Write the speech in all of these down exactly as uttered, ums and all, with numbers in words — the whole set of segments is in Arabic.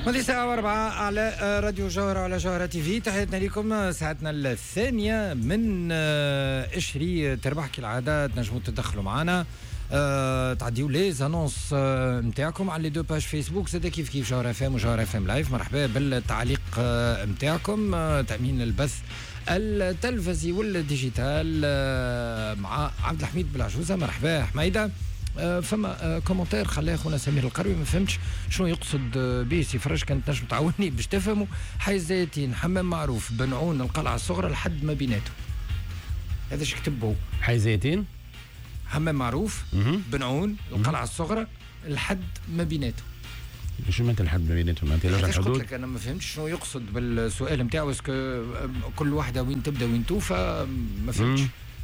هذه ساعة وأربعة على راديو جوهرة على جوهرة تي في. تحياتنا لكم. ساعتنا الثانية من إشري تربح كالعادة. تنجموا تدخلوا معنا أه تعديوا لي زانونس نتاعكم على لي دو باج فيسبوك زاد كيف كيف جوهرة اف ام وجوهرة اف ام لايف. مرحبا بالتعليق نتاعكم. أه تأمين البث التلفزي والديجيتال أه مع عبد الحميد بالعجوزة. مرحبا حميدة. أه فما أه كومنتير خلاه خونا سمير القروي ما فهمتش شنو يقصد به سي فرج. كانت نجم تعاوني باش تفهموا. حي زيتين حمام معروف بنعون القلعة الصغرى لحد ما بيناتهم. هذا ايش كتبوا؟ حي زيتين حمام معروف بنعون القلعة الصغرى لحد ما بيناتهم. شو معناتها لحد ما بيناتهم؟ انت لازم حدود. قلت لك انا ما فهمتش شنو يقصد بالسؤال نتاعو. اسكو كل واحدة وين تبدا وين توفى ما فهمتش.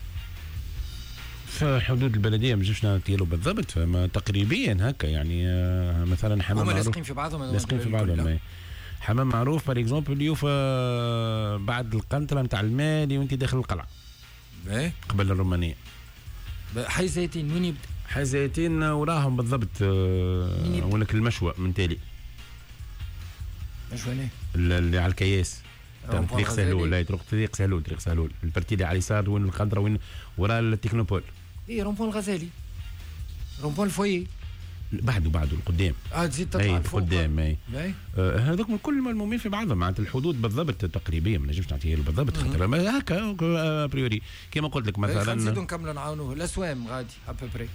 فحدود البلديه ما جوش نعطيلو بالضبط فما تقريبيا هكا يعني. مثلا حمام هما معروف لاصقين في بعضهم لاصقين في بعضهم. حمام معروف بار اكزومبل يوفى بعد القنطره نتاع المالي وانت داخل القلعه باهي قبل الرومانيه. حي زيتين وين يبدا؟ حي زيتين وراهم بالضبط ولك المشوى من تالي. مشوى هنا اللي على الكياس طريق سهلول. لا طريق طريق سهلول طريق سهلول البارتي اللي على اليسار وين القنطره وين وراء التكنوبول. ايه رومبون الغزالي رومبون الفوي بعده بعده القدام. اه تزيد تطلع الفوق قدام. اي آه هذوك كل الملمومين في بعضهم معناتها الحدود بالضبط تقريبيا ما نجمش نعطيها له بالضبط خاطر هكا ابريوري كما قلت لك مثلا. نزيدوا نكملوا نعاونوه الاسوام غادي ابري.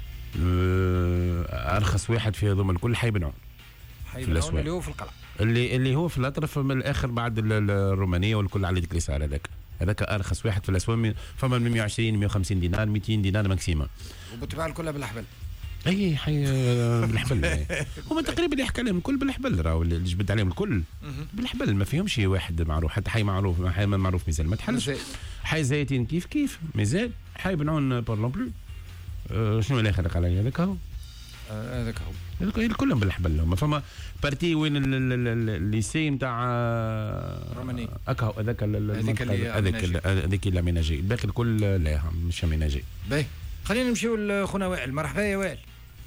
آه ارخص واحد في هذوما الكل حي بنعون. حي بنعون اللي هو في القلعه اللي اللي هو في الاطراف من الاخر بعد الرومانيه والكل على ديك اليسار. هذاك هذاك ارخص واحد في الاسوام. فما من مية وعشرين مية وخمسين دينار مئتين دينار ماكسيموم. وبالطبيعه الكل بالحبل. اي حي بالحبل. هما تقريبا اللي يحكي لهم الكل بالحبل. راهو اللي جبد عليهم الكل بالحبل. ما فيهمش واحد معروف. حتى حي معروف حي معروف مازال ما تحلش. حي زيتين كيف كيف مازال. حي بنعون بارلون بلو. أه شنو اللي خلق علي هذاك هو هذاك هو هذاك كلهم بالحبل. هما فما بارتي وين الليسي نتاع روماني هكا هذاك هذيك هذيك هذيك اللي ميناجي. الباقي الكل لا مش ميناجي. باهي خلينا نمشيو لخونا وائل. مرحبا يا وائل.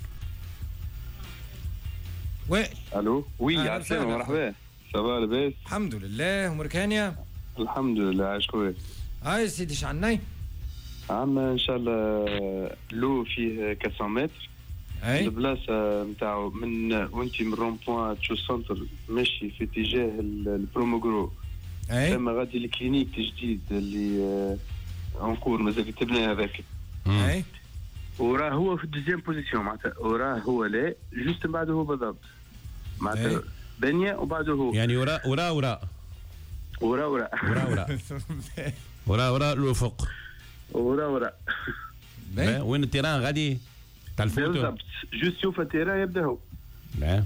وائل الو وي عسلامة. مرحبا صباح لاباس؟ الحمد لله. ومركانيا الحمد لله. عايش خويا. هاي سيدي شعناي عندنا ان شاء الله لو فيه أربعمية متر. اي البلاصه نتاعو من وانت من رون بوان تشو سنتر ماشي في اتجاه البروموغرو. اي ثم غادي الكلينيك الجديد اللي انكور مازال تبنى هذاك. اي وراه هو في الدوزيام بوزيسيون معناتها وراه هو لا جوست من بعده هو بالضبط معناتها بنيه وبعده هو يعني وراء وراء وراء وراء وراء وراء وراء وراء وراء الافق وراء وراء. وين التيران غادي تاع الفوتو بالضبط جوست شوف التيران يبدا هو. لا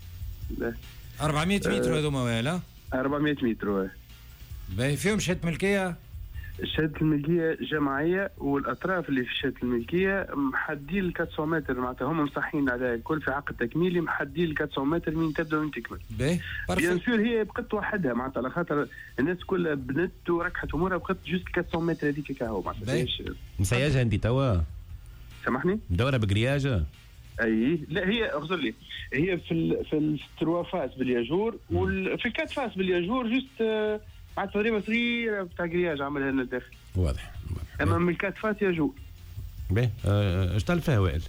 لا أربعمية متر هذوما ولا أربعمية متر. باهي فيهم شهادة ملكية. شهادة الملكية جماعية والأطراف اللي في شهادة الملكية محدين ال أربعمية متر معناتها هم مصحين عليها الكل في عقد تكميلي محدين ال أربعمية متر من تبدا وين تكمل. باهي بيان سور هي بقت وحدها معناتها على خاطر الناس كلها بنت وركحت امورها بقت جوست أربعمية متر هذيك كهو معناتها. مسياجها انت توا سامحني مدوره بقرياجه. اي لا هي اغزر لي هي في ال في التروا فاس بالياجور وفي الكات فاس بالياجور جوست معناتها تقريبا صغيره بتاع قرياج عملها لنا الداخل. واضح. اما من الكات فاس ياجور. باهي اش طال فيها وائل؟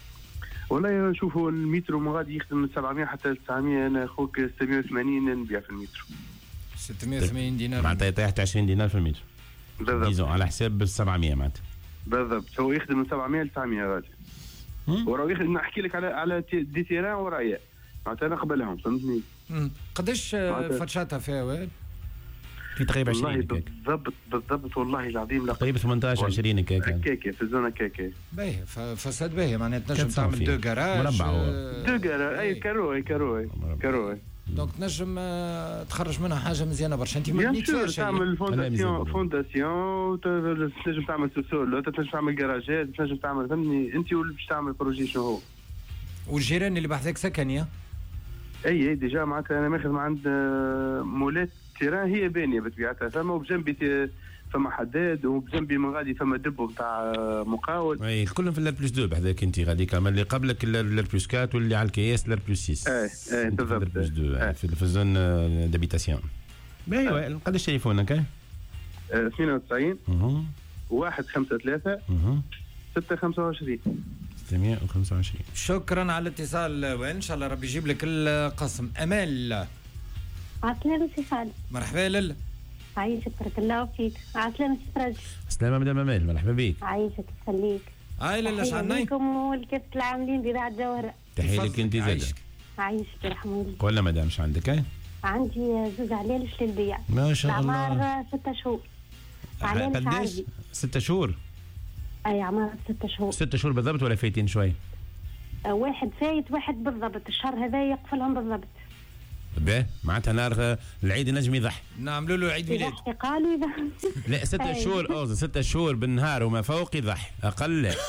والله شوفوا المترو ما غادي يخدم من سبعمية حتى تسعمية. انا اخوك ستمية وثمانين نبيع في المترو. ستمية وثمانين دينار معناتها يطيح عشرين دينار في المترو بالضبط على حساب سبعمية معناتها بالضبط. هو يخدم من سبعمية ل تسعمية غادي. وراه يخدم نحكي لك على على دي تيران ورايا معناتها انا قبلهم فهمتني. قداش فرشاتها فيها وائل؟ في تقريبا عشرين والله بالضبط بالضبط والله العظيم تقريبا ثمانية عشر عشرين كاكا كاكا في الزونه كاكا. باهي فساد باهي معناتها تنجم تعمل دو جراج مربع هو دو جراج. اي كاروي كاروي كاروي دونك تنجم تخرج منها حاجه مزيانه برشا. انت ما بنيتش فيها شيء. تعمل فونداسيون فونداسيون تنجم تعمل سوسول تنجم تعمل جراجات تنجم تعمل فهمني انت واللي باش تعمل بروجي شنو هو. والجيران اللي بحذاك سكنيه اي اي ديجا معناتها انا ماخذ من عند مولات تيران هي بانيه بطبيعتها فما وبجنبي فما حداد، وبجنبي من غادي فما دبو نتاع مقاول. اي كلهم في الار بلس اثنين بحذاك انت غادي كمان اللي قبلك الار بلس أربعة واللي على الكياس الار بلس ستة. ايه ايه بالضبط. في في الزون دابيتاسيون. باهي قداش تليفونك؟ اثنين وتسعين اها واحد خمسة ثلاثة اها ستة خمسة وعشرين ستمائة وخمسة وعشرين. شكرا على الاتصال، وان شاء الله ربي يجيب لك القسم. امال عسلامة سي خالد. مرحبا لاله. عايشك بارك الله فيك. عسلامة سي فرج. سلامة مدام امال، مرحبا بك. عايشك يخليك. هاي لاله شعناي عليكم والكافة العاملين بإذاعة جوهرة. تحية لك انت زاده. عايشك يرحمه الله. ولا مدام ايش عندك؟ اي عندي زوج علالش للبيع. ما شاء الله. عمار ستة شهور. علالش قديش؟ عربي. ستة شهور. اي عمار ستة شهور. ستة شهور بالضبط ولا فايتين شوي؟ أه واحد فايت واحد بالضبط، الشهر هذا يقفلهم بالضبط. باهي معناتها نهار العيد نجم يضحي. نعملوا له عيد ميلاد. يضحي قالوا إذا لا ستة شهور قصدي ستة شهور بالنهار وما فوق يضحي، اقل لا.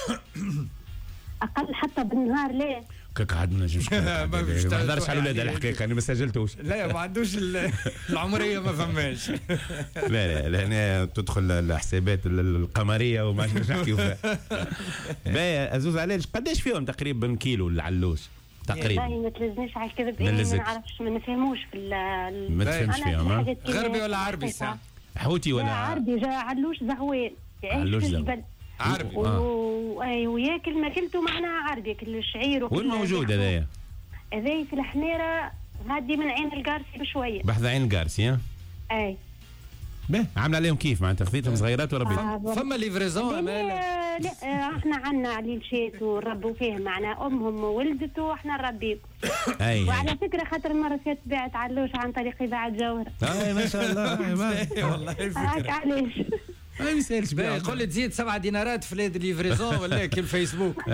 أقل حتى بالنهار لا. كاك عاد ما نجمش ما ما فيش نقدرش على الاولاد الحقيقه انا ما سجلتوش. لا ما عندوش العمريه ما فماش. لا لا لهنا تدخل الحسابات القمريه وما نحكيو فيها. باهي ازوز عليش قداش فيهم تقريبا كيلو العلوش تقريبا؟ والله ما تلزنيش على الكذب، ما ما نلزكش. نعرفش ما نفهموش في ال ما تفهمش أنا فيهم ها؟ حاجات كذا غربي ولا عربي بسيطة. ساعة؟ حوتي لا ولا عربي، جا علوش زهوان يعيش علوش في زهوان. الجبل. عربي. آه. و... أي وياكل ماكلته معناها عربي، ياكل الشعير وكل وين موجود هذايا؟ هذايا في الحميرة غادي من عين القارسي بشوية. بحث عين القارسي ها؟ اي باهي عامله عليهم كيف معناتها خذيتهم صغيرات وربيت؟ آه فما ليفريزون امال؟ لا, لا آه، احنا عنا عليل شيت ونربوا فيه معنا، امهم ولدت واحنا نربيه. اي وعلى فكرة خاطر المرة فاتت بعت علوش عن طريق إذاعة جوهرة. اي ما شاء الله. والله هاك فكره. علاش. ما يسالش باهي قول لي تزيد سبعة دينارات في ليد ليفريزون ولا كل فيسبوك؟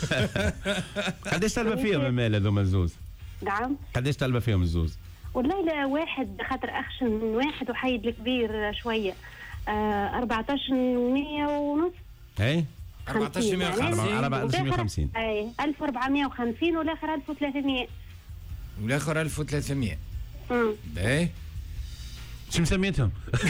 قداش طلبه فيهم امال هذوما الزوز؟ نعم. قداش طلبه فيهم الزوز؟ والله لا واحد خاطر أخشن من واحد وحيد الكبير شوية. آه أربعتاشر مية ونص. اي أربعتاشر مية وخمسين. أربعتاشر مية وخمسين. أي ألف وأربعمية وخمسين والآخر ألف وثلاثمية. والاخر ألف وثلاثمية. امم باهي شو مسميتهم؟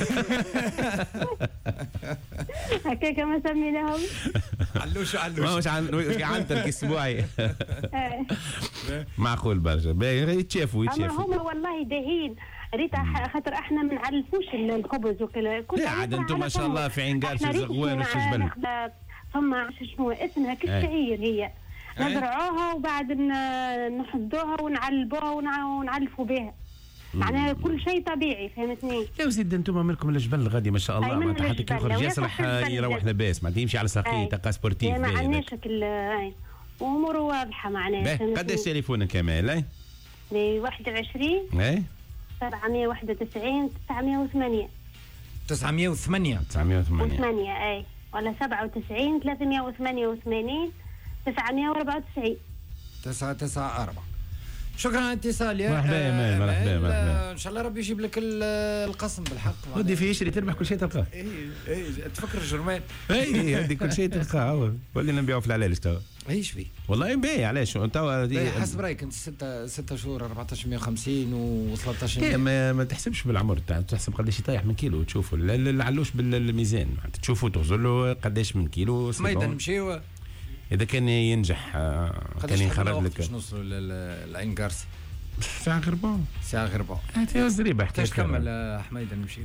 هكاك ما سميناهم. علوش ما علوش. مش عن مش عنترك اسبوعي. آه. معقول برشا باهي يتشافوا أما يتشافوا. هما والله باهين. ريت أح- خاطر احنا ما نعلفوش الخبز وكذا. لا عاد انتم ما شاء الله في عين قارش وزغوان وش جبل. ثم شنو اسمها كالشعير هي. نزرعوها وبعد ن- نحصدوها ونعلبوها ونع- ونعلفوا بها. معناها كل شيء طبيعي فهمتني. يا وزيد انتم منكم الجبل غادي ما شاء الله أي من معناتها حتى كي الجبل. يخرج لو ياسر ياخذ راح الجبل يروح جد. لاباس معناتها يمشي على ساقيه أي. تلقى سبورتيف ما باهي عندناش هذاك. شكل أي. واموره واضحه معناها. باهي فهمتني؟ قداش تليفونك يا مال؟ اي ب واحد وعشرين اي سبعمية وواحد وتسعين تسعمية وثمانية. تسعمية وثمانية. تسعمية وثمانية. وثمانية اي ولا سبعة وتسعين ثلاثمية وثمانية وثمانين تسعمية وأربعة وتسعين. تسعة تسعة أربعة. شكرا على الاتصال يا مرحبا يا مان، مرحبا، أمال. مرحبا. ان شاء الله ربي يجيب لك ال- القسم بالحق. ودي في يشري تربح كل شيء تلقاه. اي اي تفكر جرمان. اي عندي كل شيء تلقاه ولينا نبيعوا في العلالش توا. ايش فيه؟ والله باهي علاش توا باهي، حسب رايك انت ستة ستة شهور أربعتاشر مية وخمسين و13 إيه ما, ما تحسبش بالعمر تاع تحسب قداش يطيح من كيلو تشوفوا ال- ال- العلوش بالميزان معناتها تشوفوا تغزل له قداش من كيلو سي ميدان بون. نمشيو. اذا كان ينجح آه، كان يخرج لك باش نوصلوا للعين قارسي ساعه غربان ساعة غرباء. هاتي زريبه كاش حكايه كمل آه، حميدة نمشيو.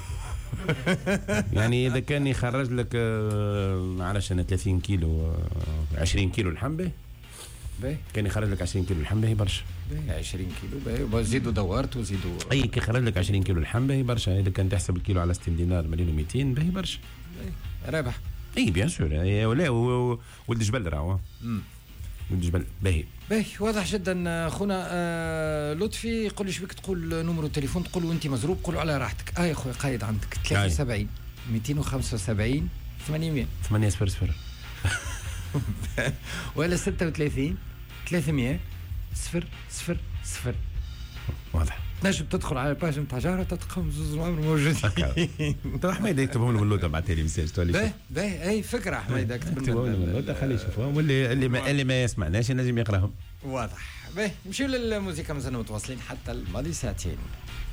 يعني اذا كان يخرج لك آه، معلش انا ثلاثين كيلو آه، عشرين كيلو الحنبه باهي كان يخرج لك عشرين كيلو الحنبه هي برشا. باهي عشرين كيلو باهي وزيدوا دورت وزيدوا. اي كي خرج لك عشرين كيلو الحنبه هي برشا. اذا كان تحسب الكيلو على ستين دينار مليون ومئتين باهي برشا. رابح. اي بيان سور إيه، ولا و- و- ولد جبل راهو امم ولد جبل باهي. باهي واضح جدا. خونا آه لطفي يقول لي شبيك تقول نمرو التليفون تقول وانت مزروب قولوا على راحتك. اه يا خويا قايد عندك ثلاثة وسبعين مئتين وخمسة وسبعين ثمانمية ثمانية صفر صفر ولا ستة وثلاثين ثلاثمية صفر صفر صفر. واضح. تنجم تدخل على الباج نتاع جارة تلقاهم زوز العمر موجودين. تو حميد يكتبهم له باللوطه بعث لي ميساج تولي باهي باهي اي فكرة حميد اكتب يكتبهم له باللوطه خليه يشوفهم واللي اللي ما اللي ما يسمعناش ينجم يقراهم. واضح. باهي نمشيو للموسيقى مازلنا متواصلين حتى الماضي ساعتين.